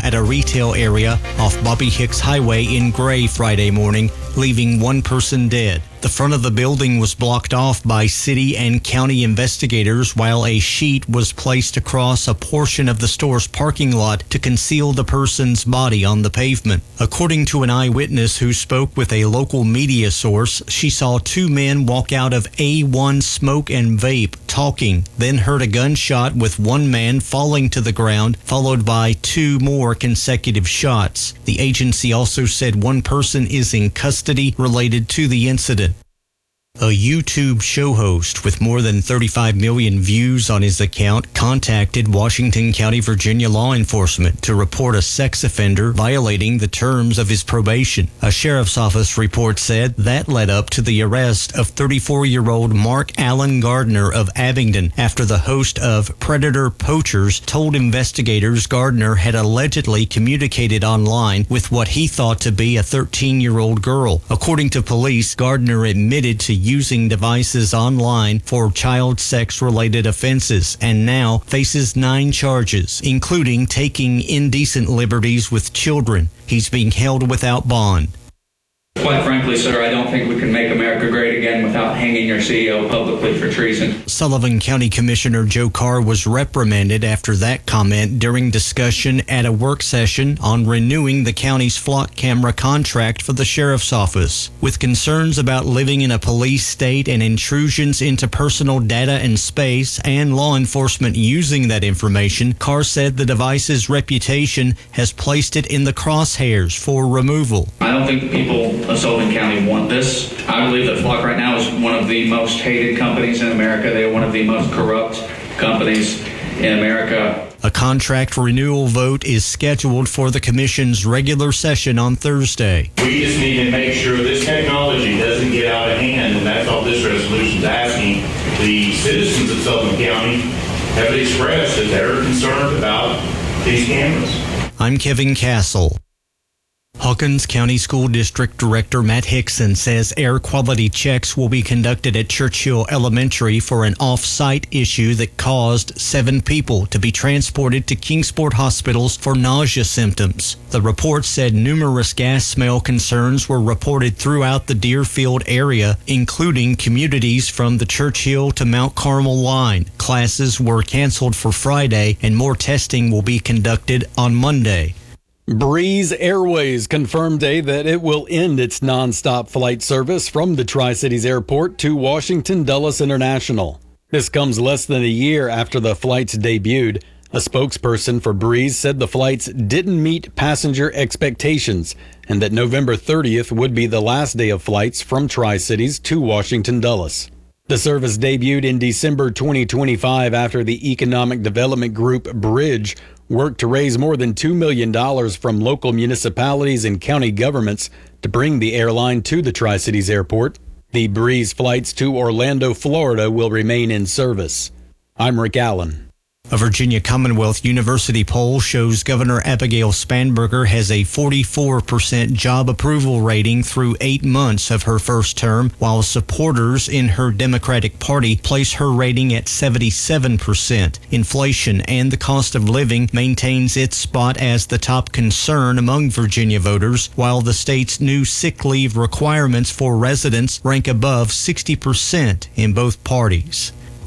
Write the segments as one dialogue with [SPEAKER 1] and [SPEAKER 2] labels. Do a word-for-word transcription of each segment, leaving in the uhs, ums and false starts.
[SPEAKER 1] at a retail area off Bobby Hicks Highway in Gray Friday morning, leaving one person dead. The front of the building was blocked off by city and county investigators while a sheet was placed across a portion of the store's parking lot to conceal the person's body on the pavement. According to an eyewitness who spoke with a local media source, she saw two men walk out of A one Smoke and Vape talking, then heard a gunshot with one man falling to the ground, followed by two more consecutive shots. The agency also said one person is in custody related to the incident. A YouTube show host with more than thirty-five million views on his account contacted Washington County, Virginia law enforcement to report a sex offender violating the terms of his probation. A sheriff's office report said that led up to the arrest of thirty-four-year-old Mark Allen Gardner of Abingdon after the host of Predator Poachers told investigators Gardner had allegedly communicated online with what he thought to be a thirteen-year-old girl. According to police, Gardner admitted to using devices online for child sex-related offenses and now faces nine charges, including taking indecent liberties with children. He's being held without bond.
[SPEAKER 2] Quite frankly, sir, I don't think we can make America great again without hanging your C E O publicly for treason.
[SPEAKER 1] Sullivan County Commissioner Joe Carr was reprimanded after that comment during discussion at a work session on renewing the county's flock camera contract for the sheriff's office. With concerns about living in a police state and intrusions into personal data and space and law enforcement using that information, Carr said the device's reputation has placed it in the crosshairs for removal.
[SPEAKER 2] I don't think the people of Sullivan County want this. I believe that Flock right now is one of the most hated companies in America. They are one of the most corrupt companies in America.
[SPEAKER 1] A contract renewal vote is scheduled for the commission's regular session on Thursday.
[SPEAKER 3] We just need to make sure this technology doesn't get out of hand, and that's all this resolution is asking. The citizens of Sullivan County have expressed that they're concerned about these cameras.
[SPEAKER 1] I'm Kevin Castle. Hawkins County School District Director Matt Hickson says air quality checks will be conducted at Churchill Elementary for an off-site issue that caused seven people to be transported to Kingsport hospitals for nausea symptoms. The report said numerous gas smell concerns were reported throughout the Deerfield area, including communities from the Churchill to Mount Carmel line. Classes were canceled for Friday, and more testing will be conducted on Monday.
[SPEAKER 4] Breeze Airways confirmed today that it will end its nonstop flight service from the Tri-Cities Airport to Washington Dulles International. This comes less than a year after the flights debuted. A spokesperson for Breeze said the flights didn't meet passenger expectations and that November thirtieth would be the last day of flights from Tri-Cities to Washington Dulles. The service debuted in December twenty twenty-five after the economic development group Bridge worked to raise more than two million dollars from local municipalities and county governments to bring the airline to the Tri-Cities Airport. The Breeze flights to Orlando, Florida will remain in service. I'm Rick Allen.
[SPEAKER 1] A Virginia Commonwealth University poll shows Governor Abigail Spanberger has a forty-four percent job approval rating through eight months of her first term, while supporters in her Democratic Party place her rating at seventy-seven percent. Inflation and the cost of living maintains its spot as the top concern among Virginia voters, while the state's new sick leave requirements for residents rank above sixty percent in both parties.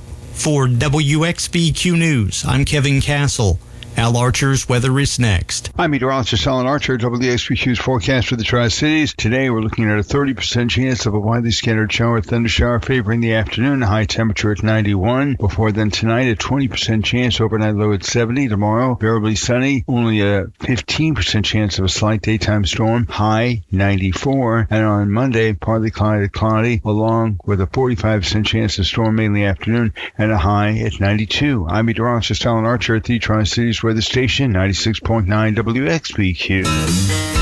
[SPEAKER 1] For W X B Q News, I'm Kevin Castle. Al Archer's weather is next.
[SPEAKER 5] I'm meteorologist Alan Archer, W X B Q's forecast for the Tri-Cities. Today we're looking at a thirty percent chance of a widely scattered shower, thunder shower favoring the afternoon, high temperature at ninety-one. Before then tonight, a twenty percent chance, overnight low at seventy. Tomorrow, variably sunny, only a fifteen percent chance of a slight daytime storm, high ninety-four. And on Monday, partly cloudy, cloudy, along with a forty-five percent chance of storm mainly afternoon and a high at ninety-two. I'm meteorologist Alan Archer at the Tri-Cities Weather Station, ninety-six point nine W X B Q.